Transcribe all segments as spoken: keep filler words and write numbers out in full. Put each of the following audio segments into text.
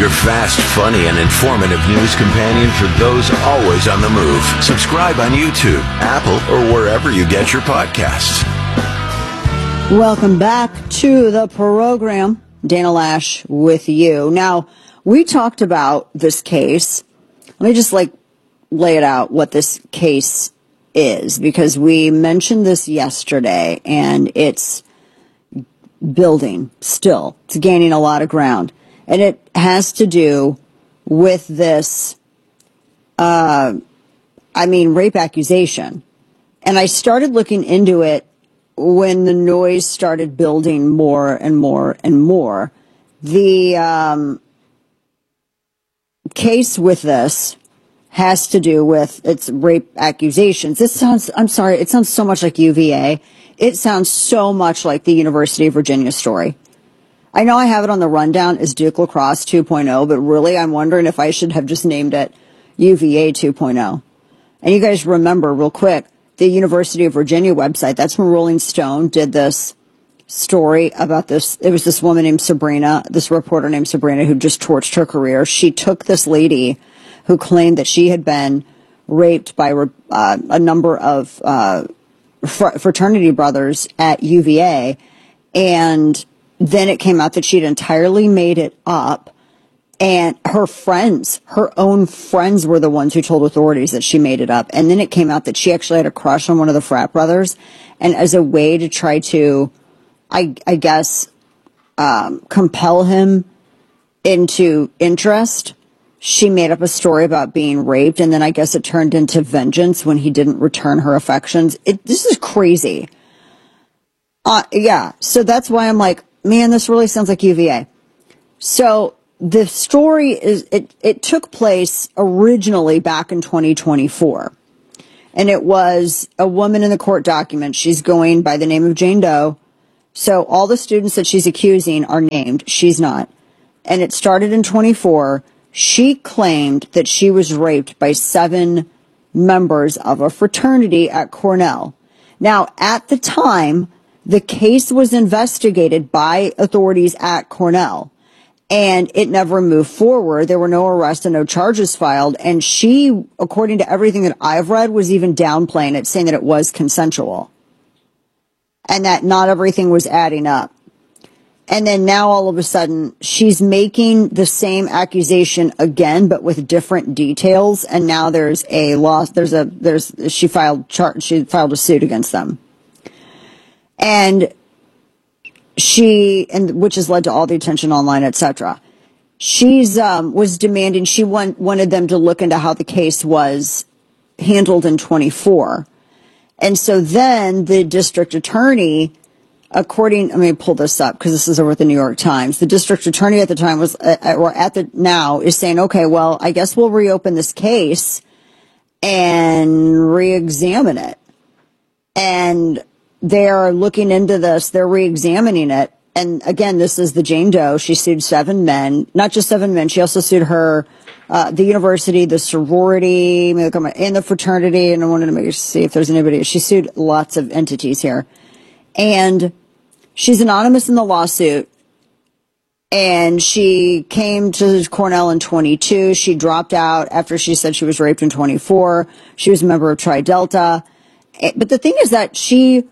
your fast, funny, and informative news companion for those always on the move. Subscribe on YouTube, Apple, or wherever you get your podcasts. Welcome back to the program. Dana Loesch with you. Now, we talked about this case. Let me just like lay it out what this case is, because we mentioned this yesterday and it's building still. It's gaining a lot of ground. And it has to do with this, uh, I mean, rape accusation. And I started looking into it when the noise started building more and more and more. The um, case with this has to do with its rape accusations. This sounds, I'm sorry, it sounds so much like U V A. It sounds so much like the University of Virginia story. I know I have it on the rundown as Duke Lacrosse two point oh, but really I'm wondering if I should have just named it U V A two point oh. And you guys remember real quick, the University of Virginia website, that's when Rolling Stone did this story about this. It was this woman named Sabrina, this reporter named Sabrina, who just torched her career. She took this lady who claimed that she had been raped by uh, a number of uh, fr- fraternity brothers at U V A, and then it came out that she'd entirely made it up. And her friends, her own friends were the ones who told authorities that she made it up. And then it came out that she actually had a crush on one of the frat brothers. And as a way to try to, I, I guess, um, compel him into interest, she made up a story about being raped. And then I guess it turned into vengeance when he didn't return her affections. It, this is crazy. Uh, yeah. So that's why I'm like, man, this really sounds like U V A. So the story is, it, it took place originally back in twenty twenty-four. And it was a woman in the court document. She's going by the name of Jane Doe. So all the students that she's accusing are named. She's not. And it started in twenty-four. She claimed that she was raped by seven members of a fraternity at Cornell. Now, at the time, the case was investigated by authorities at Cornell. And it never moved forward. There were no arrests and no charges filed. And she, according to everything that I've read, was even downplaying it, saying that it was consensual. And that not everything was adding up. And then now all of a sudden, she's making the same accusation again, but with different details. And now there's a loss. There's a, there's, she filed, char- she filed a suit against them. And she, and which has led to all the attention online, et cetera. She's um, was demanding. She want, wanted them to look into how the case was handled in twenty-four, and so then the district attorney, according, let me pull this up because this is over at the New York Times. The district attorney at the time was, uh, or at the now, is saying, okay, well, I guess we'll reopen this case and re-examine it, and they're looking into this. They're re-examining it. And again, this is the Jane Doe. She sued seven men, not just seven men. She also sued her, uh, the university, the sorority, and the fraternity. And I wanted to make, see if there's anybody. She sued lots of entities here. And she's anonymous in the lawsuit. And she came to Cornell in twenty-two. She dropped out after she said she was raped in twenty-four. She was a member of Tri Delta. But the thing is that she,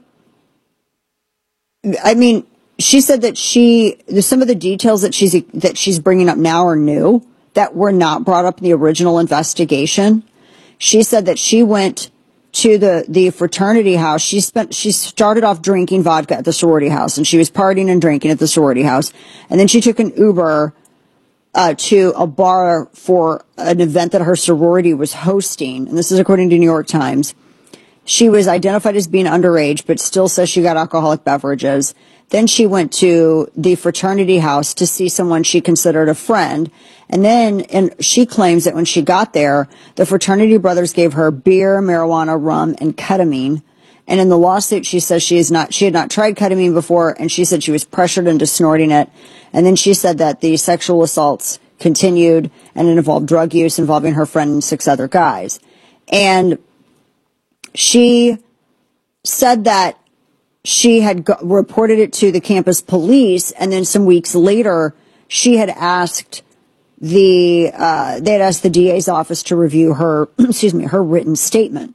I mean, she said that she, some of the details that she's, that she's bringing up now are new, that were not brought up in the original investigation. She said that she went to the, the fraternity house. She spent, she started off drinking vodka at the sorority house, and she was partying and drinking at the sorority house. And then she took an Uber, uh, to a bar for an event that her sorority was hosting. And this is according to New York Times. She was identified as being underage, but still says she got alcoholic beverages. Then she went to the fraternity house to see someone she considered a friend. And then, and she claims that when she got there, the fraternity brothers gave her beer, marijuana, rum, and ketamine. And in the lawsuit, she says she is not, she had not tried ketamine before, and she said she was pressured into snorting it. And then she said that the sexual assaults continued, and it involved drug use involving her friend and six other guys. And she said that she had go- reported it to the campus police, and then some weeks later, she had asked the, uh, they had asked the D A's office to review her, excuse me, her written statement.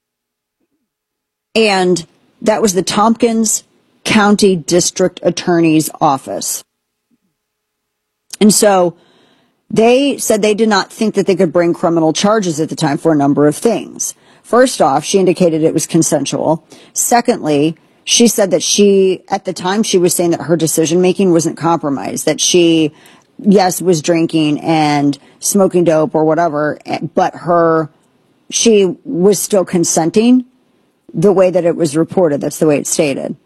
And that was the Tompkins County District Attorney's Office. And so they said they did not think that they could bring criminal charges at the time for a number of things. First off, she indicated it was consensual. Secondly, she said that she, at the time, she was saying that her decision-making wasn't compromised, that she, yes, was drinking and smoking dope or whatever, but her, she was still consenting the way that it was reported. That's the way it's stated.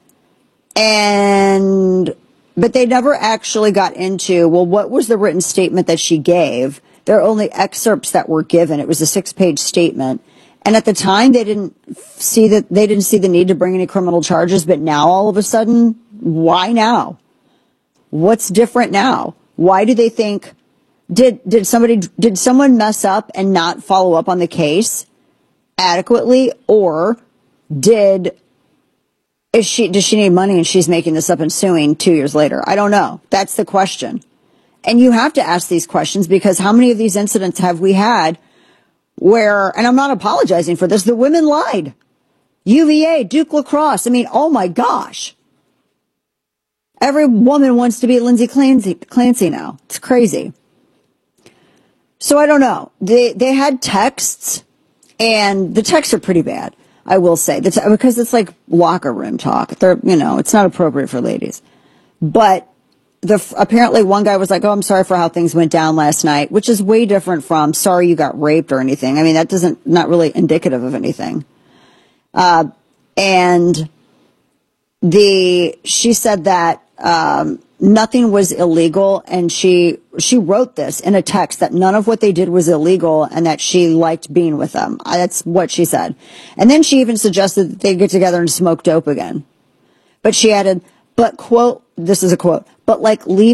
And, but they never actually got into, well, what was the written statement that she gave? There are only excerpts that were given. It was a six-page statement. And at the time, they didn't see that, they didn't see the need to bring any criminal charges. But now, all of a sudden, why now? What's different now? Why do they think, did, did somebody, did someone mess up and not follow up on the case adequately? Or did, is she, does she need money and she's making this up and suing two years later? I don't know. That's the question. And you have to ask these questions, because how many of these incidents have we had where, and I'm not apologizing for this, the women lied. U V A, Duke Lacrosse. I mean, oh my gosh. Every woman wants to be Lindsay Clancy, Clancy now. It's crazy. So I don't know. They, they had texts, and the texts are pretty bad, I will say. That's because it's like locker room talk. They're, you know, it's not appropriate for ladies. But the, apparently one guy was like, oh, I'm sorry for how things went down last night, which is way different from sorry you got raped or anything. I mean, that doesn't, not really indicative of anything. Uh, and the, she said that, um, nothing was illegal. And she, she wrote this in a text that none of what they did was illegal and that she liked being with them. That's what she said. And then she even suggested that they get together and smoke dope again. But she added, but quote, this is a quote, but like leave